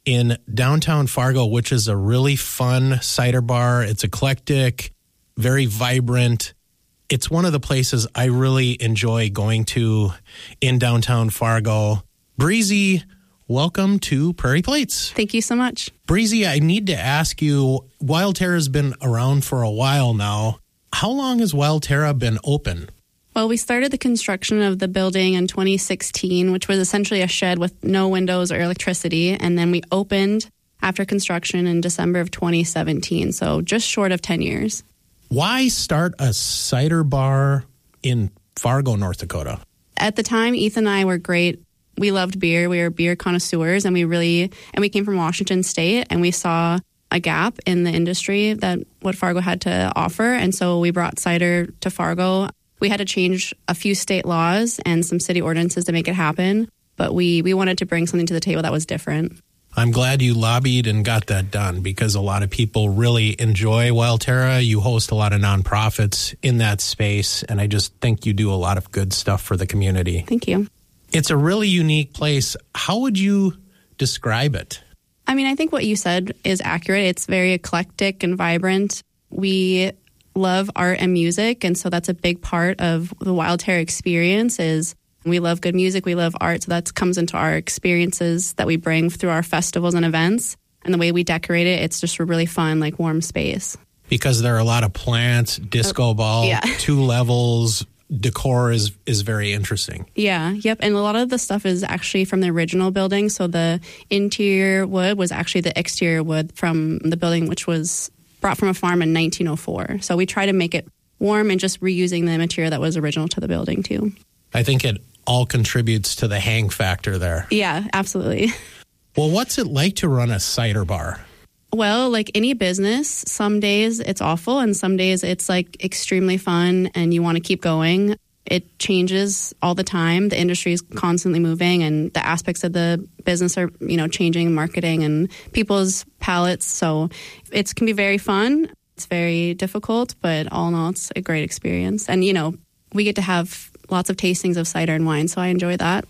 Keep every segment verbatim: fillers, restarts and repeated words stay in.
in downtown Fargo, which is a really fun cider bar. It's eclectic, very vibrant. It's one of the places I really enjoy going to in downtown Fargo. Breezy, welcome to Prairie Plates. Thank you so much. Breezy, I need to ask you, Wild Terra has been around for a while now. How long has Wild Terra been open? Well, we started the construction of the building in twenty sixteen, which was essentially a shed with no windows or electricity. And then we opened after construction in December of twenty seventeen, so just short of ten years. Why start a cider bar in Fargo, North Dakota? At the time, Ethan and I were great. We loved beer. We were beer connoisseurs, and we really, and we came from Washington State, and we saw a gap in the industry that what Fargo had to offer. And so we brought cider to Fargo. We had to change a few state laws and some city ordinances to make it happen, but we, we wanted to bring something to the table that was different. I'm glad you lobbied and got that done because a lot of people really enjoy Wild Terra. You host a lot of nonprofits in that space, and I just think you do a lot of good stuff for the community. Thank you. It's a really unique place. How would you describe it? I mean, I think what you said is accurate. It's very eclectic and vibrant. We love art and music, and so that's a big part of the Wild Terra experience is we love good music, we love art, so that comes into our experiences that we bring through our festivals and events. And the way we decorate it, it's just a really fun, like, warm space. Because there are a lot of plants, disco ball, yeah. two levels, decor is, is very interesting. Yeah, yep. And a lot of the stuff is actually from the original building. So the interior wood was actually the exterior wood from the building, which was brought from a farm in nineteen oh four. So we try to make it warm and just reusing the material that was original to the building, too. I think it all contributes to the hang factor there. Yeah, absolutely. Well, what's it like to run a cider bar? Well, like any business, some days it's awful and some days it's like extremely fun and you want to keep going. It changes all the time. The industry is constantly moving and the aspects of the business are, you know, changing, marketing and people's palates. So it can be very fun. It's very difficult, but all in all, it's a great experience. And, you know, we get to have lots of tastings of cider and wine, so I enjoy that.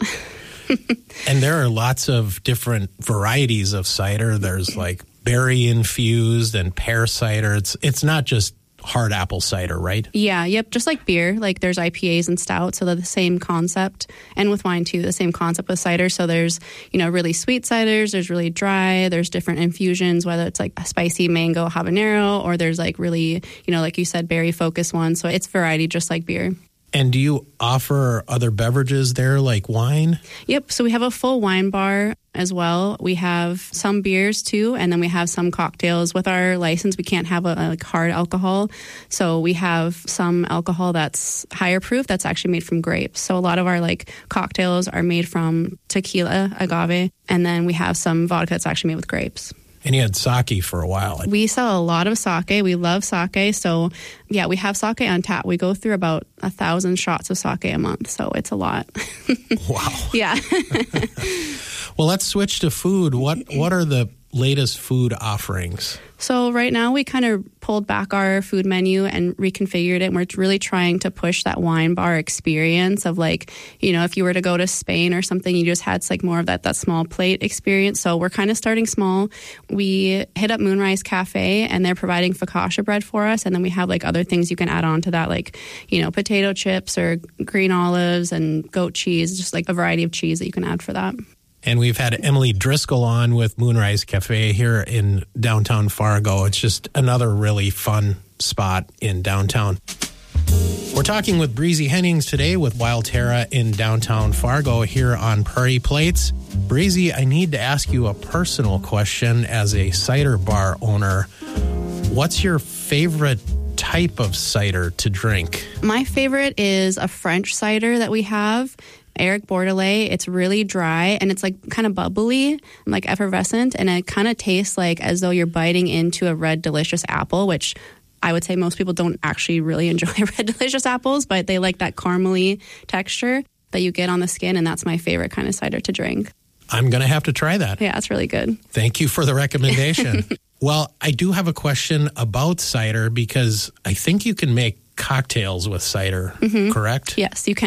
And there are lots of different varieties of cider. There's like berry infused and pear cider. It's it's not just hard apple cider, right? Yeah, yep. Just like beer, like there's I P As and stouts, so they're the same concept. And with wine too, the same concept with cider. So there's, you know, really sweet ciders, there's really dry, there's different infusions, whether it's like a spicy mango habanero, or there's like really, you know, like you said, berry focused ones. So it's variety just like beer. And do you offer other beverages there like wine? Yep. So we have a full wine bar as well. We have some beers too, and then we have some cocktails. With our license, we can't have a, a like hard alcohol. So we have some alcohol that's higher proof that's actually made from grapes. So a lot of our like cocktails are made from tequila, agave, and then we have some vodka that's actually made with grapes. And you had sake for a while. We sell a lot of sake. We love sake. So, yeah, we have sake on tap. We go through about a thousand shots of sake a month. So it's a lot. Wow. Yeah. Well, let's switch to food. What What are the latest food offerings? So right now we kind of pulled back our food menu and reconfigured it. And we're really trying to push that wine bar experience of like, you know, if you were to go to Spain or something, you just had like more of that, that small plate experience. So we're kind of starting small. We hit up Moonrise Cafe and they're providing focaccia bread for us. And then we have like other things you can add on to that, like, you know, potato chips or green olives and goat cheese, just like a variety of cheese that you can add for that. And we've had Emily Driscoll on with Moonrise Cafe here in downtown Fargo. It's just another really fun spot in downtown. We're talking with Breezy Hennings today with Wild Terra in downtown Fargo here on Prairie Plates. Breezy, I need to ask you a personal question as a cider bar owner. What's your favorite type of cider to drink? My favorite is a French cider that we have. Eric Bordelais. It's really dry and it's like kind of bubbly, like effervescent, and it kind of tastes like as though you're biting into a red delicious apple, which I would say most people don't actually really enjoy red delicious apples, but they like that caramely texture that you get on the skin, and that's my favorite kind of cider to drink. I'm going to have to try that. Yeah, it's really good. Thank you for the recommendation. Well, I do have a question about cider because I think you can make cocktails with cider, mm-hmm. correct? Yes, you can.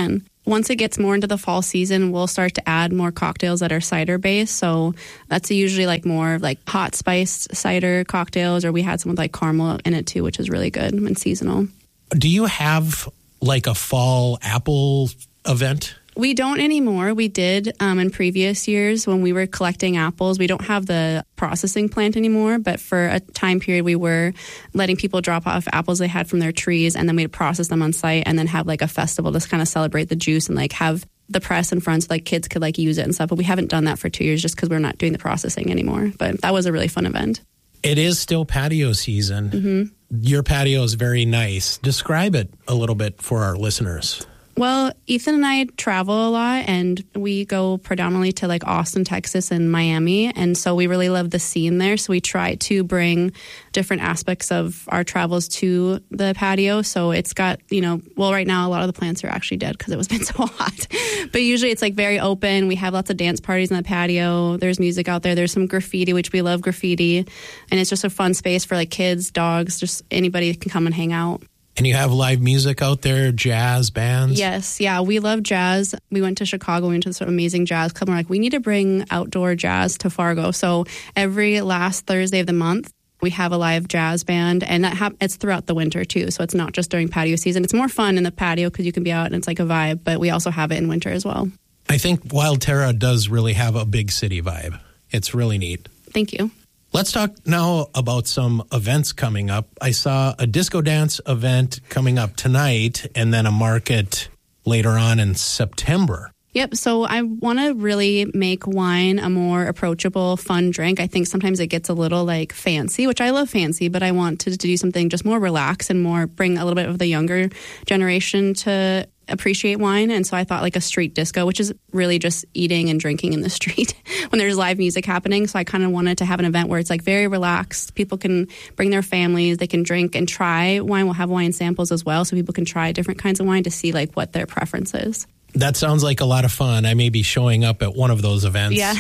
Once it gets more into the fall season, we'll start to add more cocktails that are cider based. So that's usually like more like hot spiced cider cocktails, or we had some with like caramel in it too, which is really good and seasonal. Do you have like a fall apple event? We don't anymore. We did um, in previous years when we were collecting apples. We don't have the processing plant anymore, but for a time period, we were letting people drop off apples they had from their trees, and then we'd process them on site and then have like a festival to kind of celebrate the juice and like have the press in front so like kids could like use it and stuff. But we haven't done that for two years just because we're not doing the processing anymore. But that was a really fun event. It is still patio season. Mm-hmm. Your patio is very nice. Describe it a little bit for our listeners. Well, Ethan and I travel a lot, and we go predominantly to like Austin, Texas, and Miami. And so we really love the scene there. So we try to bring different aspects of our travels to the patio. So it's got, you know, well, right now a lot of the plants are actually dead because it was been so hot. But usually it's like very open. We have lots of dance parties on the patio. There's music out there. There's some graffiti, which we love graffiti. And it's just a fun space for like kids, dogs, just anybody can come and hang out. And you have live music out there, jazz bands? Yes, yeah, we love jazz. We went to Chicago, we went to this amazing jazz club. And we're like, we need to bring outdoor jazz to Fargo. So every last Thursday of the month, we have a live jazz band, and that ha- it's throughout the winter too. So it's not just during patio season. It's more fun in the patio because you can be out and it's like a vibe, but we also have it in winter as well. I think Wild Terra does really have a big city vibe. It's really neat. Thank you. Let's talk now about some events coming up. I saw a disco dance event coming up tonight and then a market later on in September. Yep. So I want to really make wine a more approachable, fun drink. I think sometimes it gets a little like fancy, which I love fancy, but I want to, to do something just more relaxed and more bring a little bit of the younger generation to appreciate wine. And so I thought like a street disco, which is really just eating and drinking in the street when there's live music happening. So I kind of wanted to have an event where it's like very relaxed. People can bring their families, they can drink and try wine. We'll have wine samples as well, so people can try different kinds of wine to see like what their preference is. That sounds like a lot of fun. I may be showing up at one of those events. Yeah.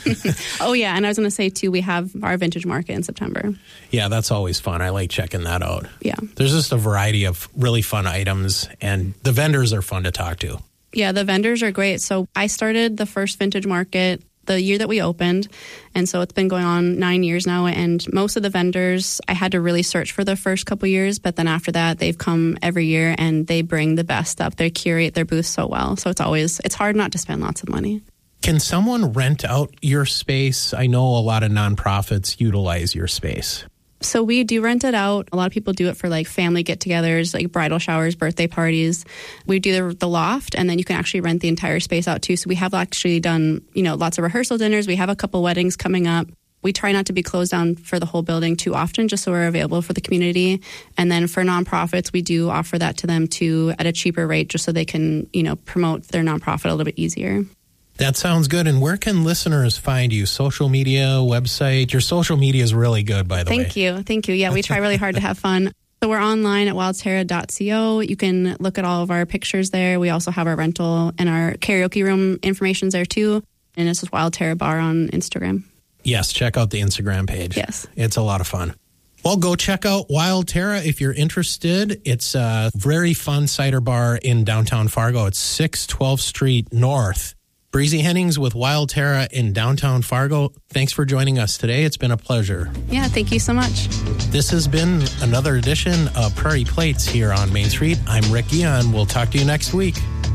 Oh, yeah. And I was going to say, too, we have our vintage market in September. Yeah, that's always fun. I like checking that out. Yeah. There's just a variety of really fun items, and the vendors are fun to talk to. Yeah, the vendors are great. So I started the first vintage market the year that we opened. And so it's been going on nine years now. And most of the vendors, I had to really search for the first couple years. But then after that, they've come every year and they bring the best up. They curate their booth so well. So it's always, it's hard not to spend lots of money. Can someone rent out your space? I know a lot of nonprofits utilize your space. So we do rent it out. A lot of people do it for like family get-togethers, like bridal showers, birthday parties. We do the, the loft, and then you can actually rent the entire space out too. So we have actually done, you know, lots of rehearsal dinners. We have a couple weddings coming up. We try not to be closed down for the whole building too often, just so we're available for the community. And then for nonprofits, we do offer that to them too at a cheaper rate, just so they can, you know, promote their nonprofit a little bit easier. That sounds good. And where can listeners find you? Social media, website? Your social media is really good, by the Thank way. Thank you. Thank you. Yeah, we try really hard to have fun. So we're online at wild terra dot co. You can look at all of our pictures there. We also have our rental and our karaoke room information there too. And it's just Wild Terra Bar on Instagram. Yes, check out the Instagram page. Yes. It's a lot of fun. Well, go check out Wild Terra if you're interested. It's a very fun cider bar in downtown Fargo. It's six twelfth Street North. Breezy Hennings with Wild Terra in downtown Fargo. Thanks for joining us today. It's been a pleasure. Yeah, thank you so much. This has been another edition of Prairie Plates here on Main Street. I'm Rick Guion. We'll talk to you next week.